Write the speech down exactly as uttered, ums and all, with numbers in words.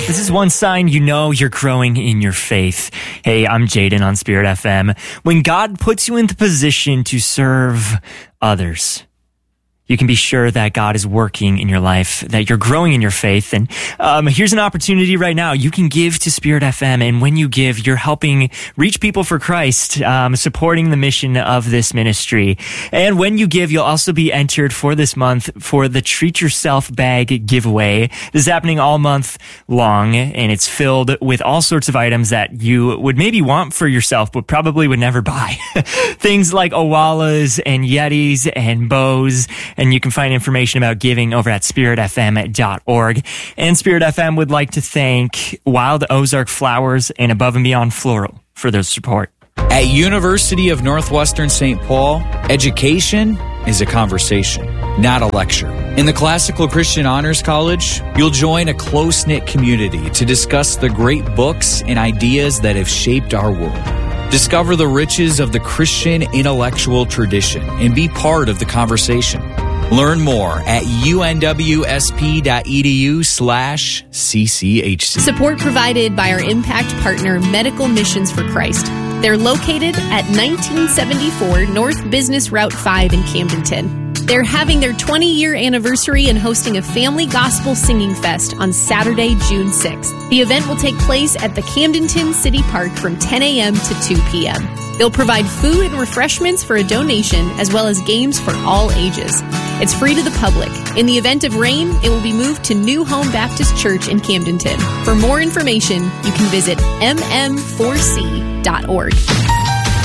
This is one sign you know you're growing in your faith. Hey, I'm Jaden on Spirit F M. When God puts you in the position to serve others, you can be sure that God is working in your life, that you're growing in your faith. And um, here's an opportunity right now. You can give to Spirit F M. And when you give, you're helping reach people for Christ, um, supporting the mission of this ministry. And when you give, you'll also be entered for this month for the Treat Yourself Bag giveaway. This is happening all month long, and it's filled with all sorts of items that you would maybe want for yourself, but probably would never buy. Things like Owalas and Yetis and bows. And you can find information about giving over at spirit f m dot org. And Spirit F M would like to thank Wild Ozark Flowers and Above and Beyond Floral for their support. At University of Northwestern Saint Paul, education is a conversation, not a lecture. In the Classical Christian Honors College, you'll join a close-knit community to discuss the great books and ideas that have shaped our world. Discover the riches of the Christian intellectual tradition and be part of the conversation. Learn more at unwsp.edu slash CCHC. Support provided by our impact partner, Medical Missions for Christ. They're located at nineteen seventy-four North Business Route five in Camdenton. They're having their twenty-year anniversary and hosting a family gospel singing fest on Saturday, June sixth. The event will take place at the Camdenton City Park from ten a.m. to two p.m. They'll provide food and refreshments for a donation, as well as games for all ages. It's free to the public. In the event of rain, it will be moved to New Home Baptist Church in Camdenton. For more information, you can visit m m four c dot org.